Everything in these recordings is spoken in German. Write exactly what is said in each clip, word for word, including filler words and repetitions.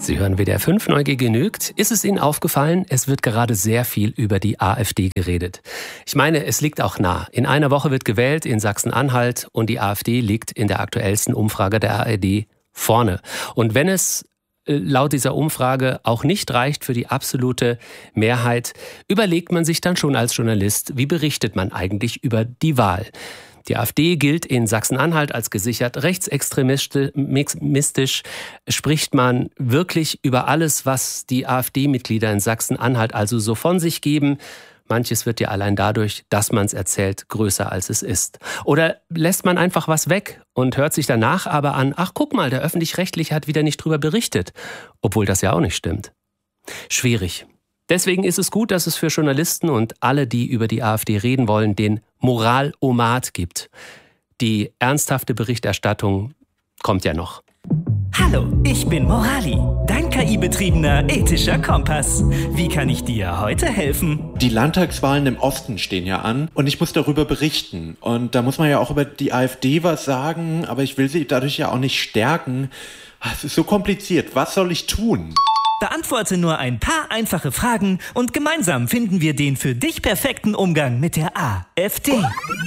Sie hören W D R fünf, Neugier genügt. Ist es Ihnen aufgefallen, es wird gerade sehr viel über die AfD geredet. Ich meine, es liegt auch nah. In einer Woche wird gewählt in Sachsen-Anhalt und die AfD liegt in der aktuellsten Umfrage der A R D vorne. Und wenn es laut dieser Umfrage auch nicht reicht für die absolute Mehrheit, überlegt man sich dann schon als Journalist, wie berichtet man eigentlich über die Wahl. Die AfD gilt in Sachsen-Anhalt als gesichert rechtsextremistisch. Spricht man wirklich über alles, was die AfD-Mitglieder in Sachsen-Anhalt also so von sich geben? Manches wird ja allein dadurch, dass man es erzählt, größer als es ist. Oder lässt man einfach was weg und hört sich danach aber an, ach guck mal, der Öffentlich-Rechtliche hat wieder nicht drüber berichtet. Obwohl das ja auch nicht stimmt. Schwierig. Deswegen ist es gut, dass es für Journalisten und alle, die über die AfD reden wollen, den Moralomat gibt. Die ernsthafte Berichterstattung kommt ja noch. Hallo, ich bin Morali, dein K I-betriebener ethischer Kompass. Wie kann ich dir heute helfen? Die Landtagswahlen im Osten stehen ja an und ich muss darüber berichten. Und da muss man ja auch über die AfD was sagen, aber ich will sie dadurch ja auch nicht stärken. Es ist so kompliziert. Was soll ich tun? Beantworte nur ein paar einfache Fragen und gemeinsam finden wir den für dich perfekten Umgang mit der AfD.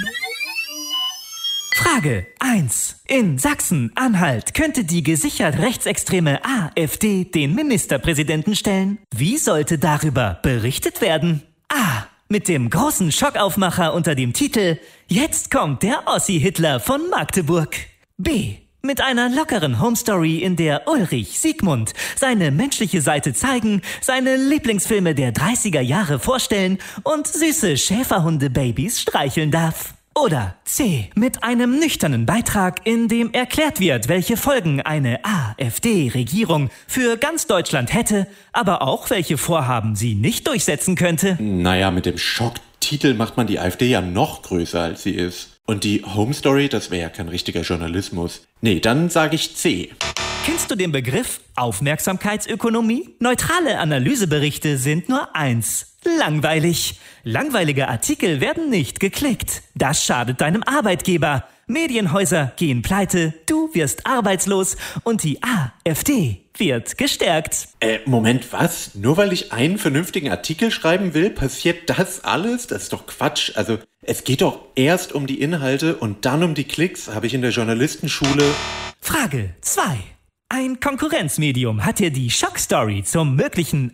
Frage eins. In Sachsen-Anhalt könnte die gesichert rechtsextreme AfD den Ministerpräsidenten stellen. Wie sollte darüber berichtet werden? A. Mit dem großen Schockaufmacher unter dem Titel „Jetzt kommt der Ossi-Hitler von Magdeburg". B. Mit einer lockeren Homestory, in der Ulrich Siegmund seine menschliche Seite zeigen, seine Lieblingsfilme der dreißiger Jahre vorstellen und süße Schäferhunde-Babys streicheln darf. Oder C. Mit einem nüchternen Beitrag, in dem erklärt wird, welche Folgen eine AfD-Regierung für ganz Deutschland hätte, aber auch welche Vorhaben sie nicht durchsetzen könnte. Naja, mit dem Schocktitel macht man die AfD ja noch größer, als sie ist. Und die Home Story, das wäre ja kein richtiger Journalismus. Nee, dann sage ich C. Kennst du den Begriff Aufmerksamkeitsökonomie? Neutrale Analyseberichte sind nur eins: langweilig. Langweilige Artikel werden nicht geklickt. Das schadet deinem Arbeitgeber. Medienhäuser gehen pleite, du wirst arbeitslos und die AfD wird gestärkt. Äh, Moment, was? Nur weil ich einen vernünftigen Artikel schreiben will, passiert das alles? Das ist doch Quatsch. Also, es geht doch erst um die Inhalte und dann um die Klicks, habe ich in der Journalistenschule. Frage zwei. Ein Konkurrenzmedium hat dir die Schockstory zum möglichen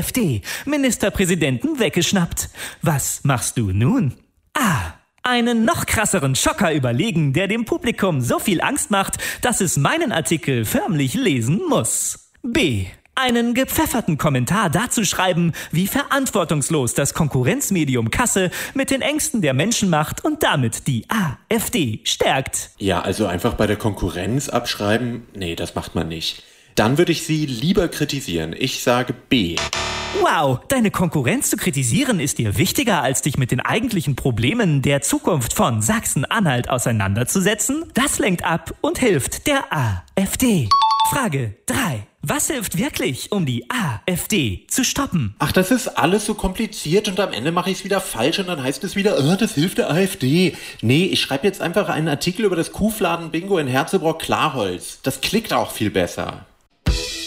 AfD-Ministerpräsidenten weggeschnappt. Was machst du nun? A. Einen noch krasseren Schocker überlegen, der dem Publikum so viel Angst macht, dass es meinen Artikel förmlich lesen muss. B. Einen gepfefferten Kommentar dazu schreiben, wie verantwortungslos das Konkurrenzmedium Kasse mit den Ängsten der Menschen macht und damit die AfD stärkt. Ja, also einfach bei der Konkurrenz abschreiben? Nee, das macht man nicht. Dann würde ich sie lieber kritisieren. Ich sage B. Wow, deine Konkurrenz zu kritisieren ist dir wichtiger, als dich mit den eigentlichen Problemen der Zukunft von Sachsen-Anhalt auseinanderzusetzen? Das lenkt ab und hilft der AfD. Frage drei. Was hilft wirklich, um die AfD zu stoppen? Ach, das ist alles so kompliziert und am Ende mache ich es wieder falsch und dann heißt es wieder, oh, das hilft der AfD. Nee, ich schreibe jetzt einfach einen Artikel über das Kuhfladen-Bingo in Herzebrock-Klarholz. Das klickt auch viel besser.